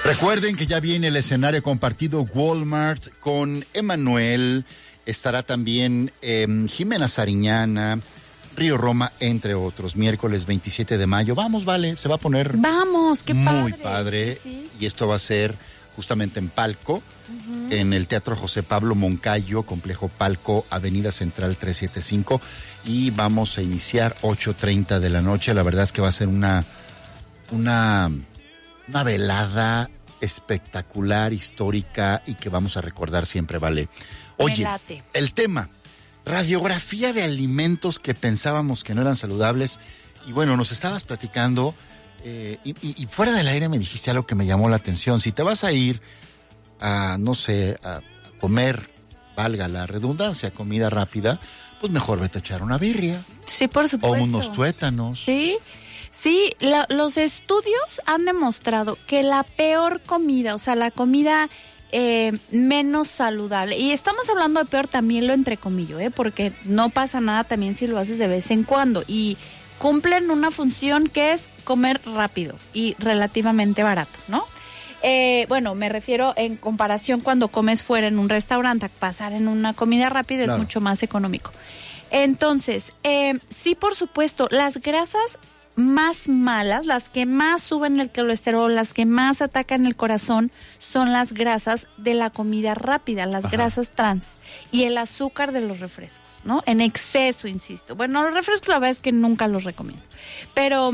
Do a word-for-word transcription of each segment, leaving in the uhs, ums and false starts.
Recuerden que ya viene el escenario compartido Walmart con Emanuel. Estará también eh, Jimena Sariñana, Río Roma, entre otros. Miércoles veintisiete de mayo. Vamos, vale, se va a poner... Vamos, qué padre. Muy padre. Sí, sí. Y esto va a ser justamente en Palco, uh-huh. en el Teatro José Pablo Moncayo, Complejo Palco, Avenida Central trescientos setenta y cinco. Y vamos a iniciar ocho treinta de la noche. La verdad es que va a ser una... una, una velada espectacular, histórica y que vamos a recordar siempre, vale. Oye, el tema, radiografía de alimentos que pensábamos que no eran saludables. Y bueno, nos estabas platicando eh, y, y, y fuera del aire me dijiste algo que me llamó la atención. Si te vas a ir a, no sé, a comer, valga la redundancia, comida rápida, pues mejor vete a echar una birria. Sí, por supuesto. O unos tuétanos. Sí. Sí, la, los estudios han demostrado que la peor comida, o sea, la comida eh, menos saludable, y estamos hablando de peor también lo entrecomillo, ¿eh? Porque no pasa nada también si lo haces de vez en cuando, y cumplen una función que es comer rápido y relativamente barato, ¿no? Eh, bueno, me refiero en comparación cuando comes fuera en un restaurante, pasar en una comida rápida claro. Es mucho más económico. Entonces, eh, sí, por supuesto, las grasas más malas, las que más suben el colesterol, las que más atacan el corazón, son las grasas de la comida rápida, las Ajá. grasas trans y el azúcar de los refrescos, ¿no? En exceso, insisto. Bueno, los refrescos la verdad es que nunca los recomiendo, pero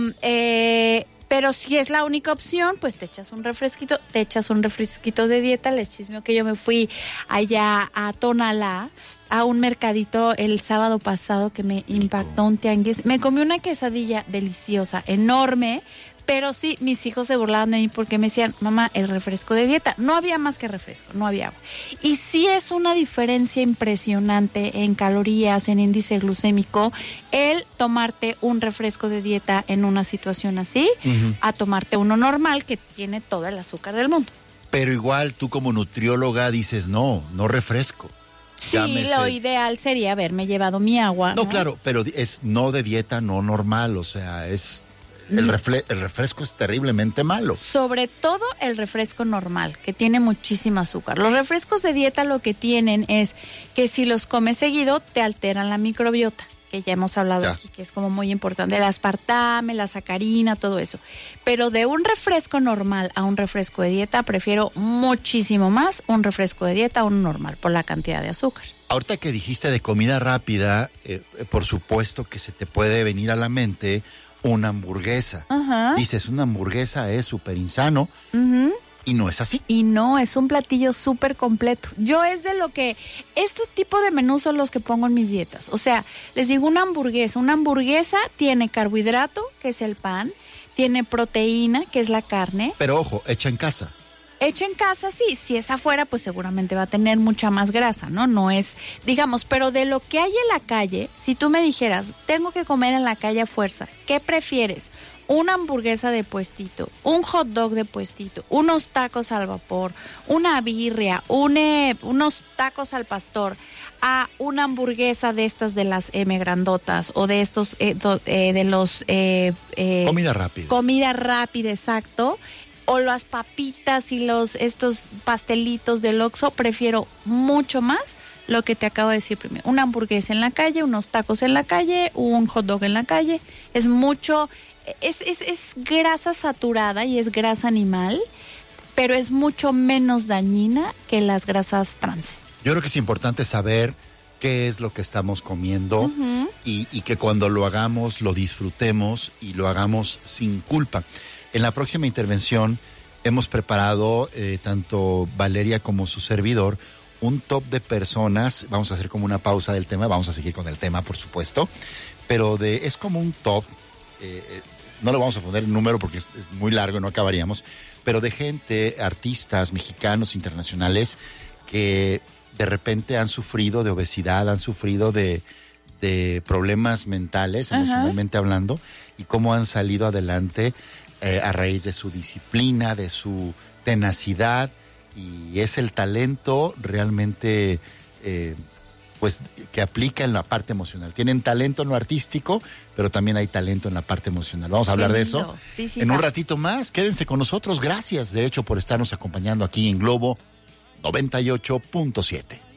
eh, pero si es la única opción, pues te echas un refresquito, te echas un refresquito de dieta. Les chismeo que yo me fui allá a Tonalá, a un mercadito el sábado pasado que me impactó un tianguis. Me comí una quesadilla deliciosa, enorme, pero sí, mis hijos se burlaban de mí porque me decían, mamá, el refresco de dieta. No había más que refresco, no había agua. Y sí es una diferencia impresionante en calorías, en índice glucémico, el tomarte un refresco de dieta en una situación así, uh-huh. a tomarte uno normal que tiene todo el azúcar del mundo. Pero igual tú como nutrióloga dices, no, no refresco. Sí, Llámese. Lo ideal sería haberme llevado mi agua. No, ¿no? claro, pero es no de dieta, no normal, o sea, es el, refle- el refresco es terriblemente malo. Sobre todo el refresco normal, que tiene muchísimo azúcar. Los refrescos de dieta lo que tienen es que si los comes seguido te alteran la microbiota, que ya hemos hablado ya. aquí, que es como muy importante, el aspartame, la sacarina, todo eso. Pero de un refresco normal a un refresco de dieta, prefiero muchísimo más un refresco de dieta a uno normal, por la cantidad de azúcar. Ahorita que dijiste de comida rápida, eh, por supuesto que se te puede venir a la mente una hamburguesa. Ajá. Dices, una hamburguesa es súper insano. Uh-huh. Y no es así. Y no, es un platillo súper completo. Yo es de lo que, estos tipos de menús son los que pongo en mis dietas. O sea, les digo una hamburguesa. Una hamburguesa tiene carbohidrato, que es el pan, tiene proteína, que es la carne. Pero ojo, hecha en casa. Hecha en casa, sí. Si es afuera, pues seguramente va a tener mucha más grasa, ¿no? No es, digamos, pero de lo que hay en la calle, si tú me dijeras, tengo que comer en la calle a fuerza, ¿qué prefieres? Una hamburguesa de puestito, un hot dog de puestito, unos tacos al vapor, una birria, une, unos tacos al pastor, a una hamburguesa de estas de las M grandotas o de estos, eh, do, eh, de los... Eh, eh, comida rápida. Comida rápida, exacto. O las papitas y los estos pastelitos del Oxxo, prefiero mucho más lo que te acabo de decir primero. Una hamburguesa en la calle, unos tacos en la calle, un hot dog en la calle. Es mucho... Es, es, es grasa saturada y es grasa animal, pero es mucho menos dañina que las grasas trans. Yo creo que es importante saber qué es lo que estamos comiendo uh-huh. y, y que cuando lo hagamos lo disfrutemos y lo hagamos sin culpa. En la próxima intervención hemos preparado, eh, tanto Valeria como su servidor, un top de personas. Vamos a hacer como una pausa del tema, vamos a seguir con el tema, por supuesto, pero de es como un top. Eh, no le vamos a poner el número porque es, es muy largo y no acabaríamos, pero de gente, artistas mexicanos, internacionales, que de repente han sufrido de obesidad, han sufrido de, de problemas mentales, emocionalmente Ajá. hablando, y cómo han salido adelante eh, a raíz de su disciplina, de su tenacidad, y es el talento realmente... Eh, pues que aplica en la parte emocional. Tienen talento en lo artístico, pero también hay talento en la parte emocional. Vamos a hablar Qué de lindo. eso Sí, sí, en va. un ratito más. Quédense con nosotros. Gracias, de hecho, por estarnos acompañando aquí en Globo noventa y ocho punto siete.